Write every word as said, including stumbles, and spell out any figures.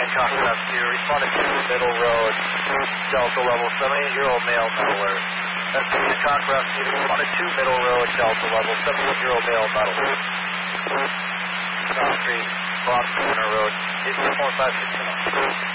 Hancock Rescue, responded to Middle Road, Delta level, seventy-eight-year-old male meddler. That's Hancock Rescue, responded to Middle Road, Delta level, seventy-eight-year-old male meddler. South Street, Boston Center Road, eight four five six.